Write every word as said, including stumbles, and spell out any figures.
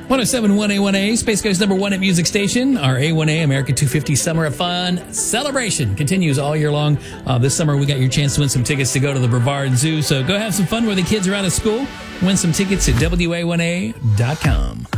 one oh seven point one A one A, Space Coast number one at Music Station. Our A one A America two fifty Summer of Fun celebration continues all year long. Uh, this summer, we got your chance to win some tickets to go to the Brevard Zoo. So go have some fun where the kids are out of school. Win some tickets at W A one A dot com.